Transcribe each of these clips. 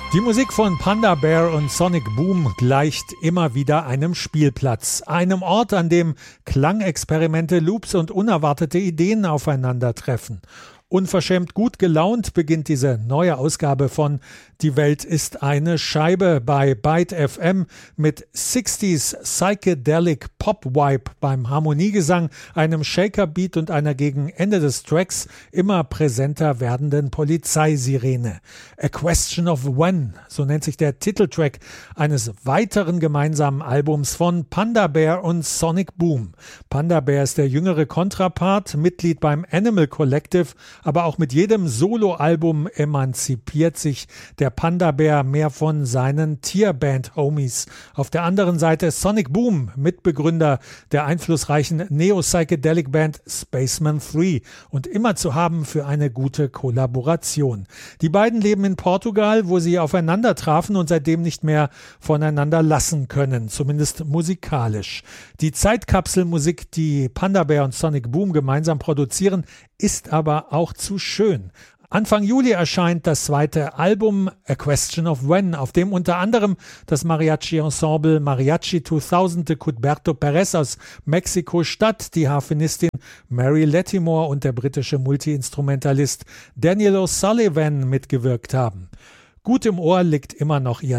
Die Musik von Panda Bear und Sonic Boom gleicht immer wieder einem Spielplatz, einem Ort, an dem Klangexperimente, Loops und unerwartete Ideen aufeinandertreffen. Unverschämt gut gelaunt beginnt diese neue Ausgabe von Die Welt ist eine Scheibe bei Byte FM mit 60s Psychedelic Pop Vibe beim Harmoniegesang, einem Shaker-Beat und einer gegen Ende des Tracks immer präsenter werdenden Polizeisirene. A Question of When, so nennt sich der Titeltrack eines weiteren gemeinsamen Albums von Panda Bear und Sonic Boom. Panda Bear ist der jüngere Kontrapart, Mitglied beim Animal Collective, aber auch mit jedem Soloalbum emanzipiert sich der Panda Bear mehr von seinen Tierband-Homies. Auf der anderen Seite Sonic Boom, Mitbegründer der einflussreichen Neo-Psychedelic-Band Spaceman 3 und immer zu haben für eine gute Kollaboration. Die beiden leben in Portugal, wo sie aufeinander trafen und seitdem nicht mehr voneinander lassen können, zumindest musikalisch. Die Zeitkapselmusik, die Panda Bear und Sonic Boom gemeinsam produzieren, ist aber auch zu schön. Anfang Juli erscheint das zweite Album A Question of When, auf dem unter anderem das Mariachi-Ensemble Mariachi 2000 de Cuthberto Perez aus Mexiko-Stadt, die Harfenistin Mary Latimore und der britische Multiinstrumentalist Daniel O'Sullivan mitgewirkt haben. Gut im Ohr liegt immer noch ihr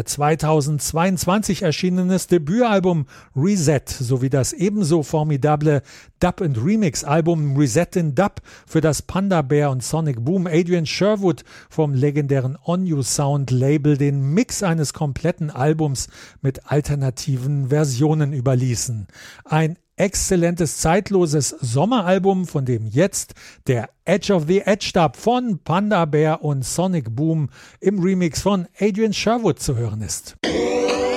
2022 erschienenes Debütalbum Reset sowie das ebenso formidable Dub- und Remix-Album Reset in Dub, für das Panda Bear und Sonic Boom Adrian Sherwood vom legendären On You Sound Label den Mix eines kompletten Albums mit alternativen Versionen überließen. Ein exzellentes, zeitloses Sommeralbum, von dem jetzt der Edge of the Edge Dub von Panda Bear und Sonic Boom im Remix von Adrian Sherwood zu hören ist.